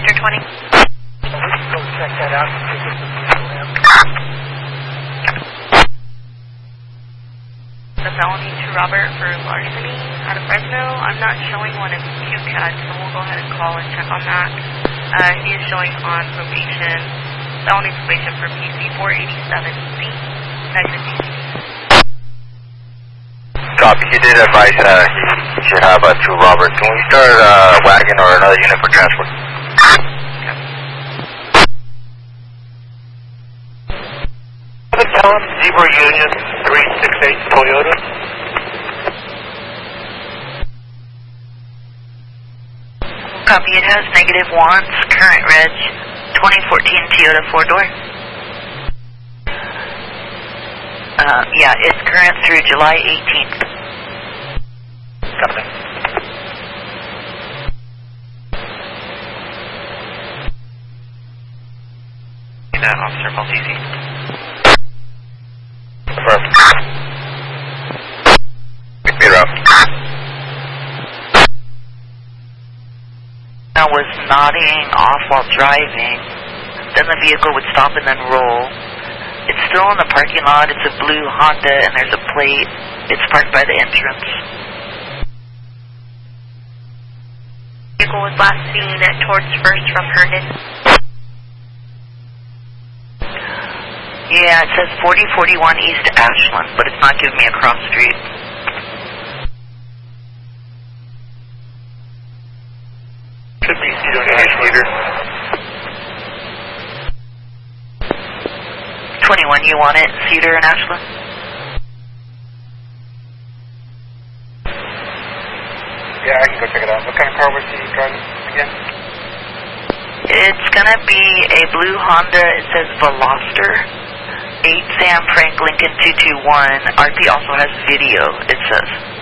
Victor 20. We can go check that out and see if it's The felony to Robert for larceny out of Fresno. I'm not showing one in QCAD, so we'll go ahead and call and check on that. He is showing on probation, felony probation for PC 487C. Negative PC. Copy. He did advise he should have two Robert. Can we start a wagon or another unit for transport? Zebra Union 368 Toyota. Copy, it has negative wants, current reg, 2014 Toyota 4-door. Yeah, it's current through July 18th. Copy. Officer Maltese. I was nodding off while driving. Then the vehicle would stop and then roll. It's still in the parking lot. It's a blue Honda and there's a plate. It's parked by the entrance. Vehicle was last seen towards First from Herndon. Yeah, it says 4041 East Ashland, but it's not giving me a cross street. Could be Cedar. 21, you want it? Cedar and Ashland? Yeah, I can go check it out. What kind of car was he driving again? It's gonna be a blue Honda. It says Veloster. 8 Sam Frank Lincoln 221. RP also has video, it says.